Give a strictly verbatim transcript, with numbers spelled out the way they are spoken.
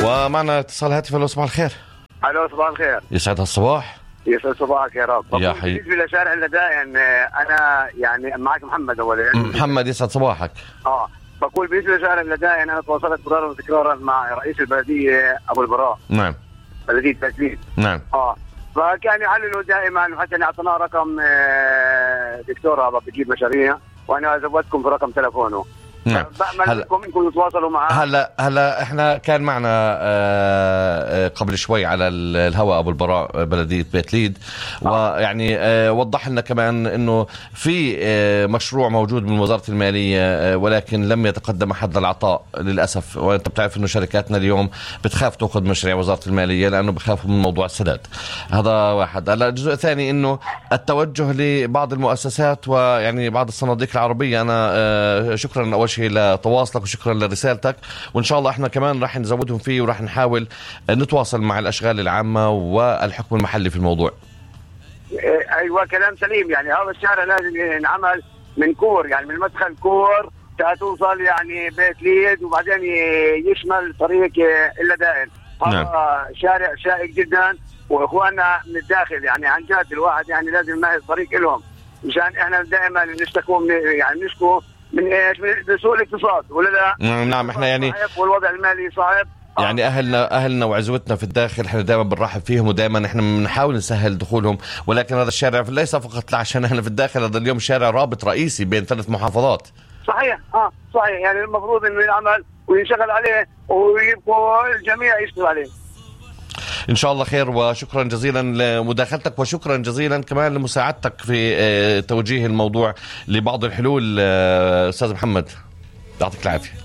ومعنا اتصال هاتف. الو صباح الخير. الو صباح الخير. يسعد الصباح. يسعد صباحك يا رب. يا حي. بالنسبه لشارع اللدائن انا يعني معك محمد اولا. محمد يسعد صباحك. اه بقول بالنسبه لشارع اللدائن انا تواصلت مرارا وتكرارا مع رئيس البلديه ابو البراء. نعم. بلديه باتليد. نعم. اه فكان يعلنوا دائما وحتى اعطيناه رقم دكتور بجيب مشاريع وانا زودتكم في رقم تلفونه. نعم. بأمل منكم انكم تتواصلوا معه. هلا هلا احنا كان معنا قبل شوي على الهواء ابو البراء بلديه بيت ليد، ويعني وضح لنا كمان انه في مشروع موجود من وزاره الماليه ولكن لم يتقدم احد للعطاء للاسف. وانت بتعرف انه شركاتنا اليوم بتخاف تاخذ مشاريع وزاره الماليه لانه بخافوا من موضوع السداد. هذا واحد. هلا الجزء الثاني انه التوجه لبعض المؤسسات ويعني بعض الصناديق العربيه. انا شكرا اول شيء لتواصلك وشكرا لرسالتك، وإن شاء الله إحنا كمان راح نزودهم فيه وراح نحاول نتواصل مع الأشغال العامة والحكم المحلي في الموضوع. أيوة كلام سليم. يعني هذا الشارع لازم ينعمل من كور، يعني من مدخل كور توصل يعني بيت ليد وبعدين يشمل طريق اللدائن. هذا نعم. شارع شائك جدا وإخواننا من الداخل يعني عن جد الواحد يعني لازم نمهد طريق لهم مشان إحنا دائما نشتكوا من يعني نشكو من ايش؟ من سوء الاقتصاد ولا لا؟ نعم احنا يعني والوضع المالي صعب. يعني اهلنا اهلنا وعزوتنا في الداخل احنا دائما بنرحب فيهم ودائما احنا بنحاول نسهل دخولهم، ولكن هذا الشارع ليس فقط عشان احنا في الداخل، هذا اليوم شارع رابط رئيسي بين ثلاث محافظات. صحيح اه صحيح. يعني المفروض انه ينعمل وينشغل عليه ويبقوا الجميع يشتغل عليه. إن شاء الله خير، وشكرا جزيلا لمداخلتك وشكرا جزيلا كمان لمساعدتك في توجيه الموضوع لبعض الحلول. أستاذ محمد يعطيك العافية.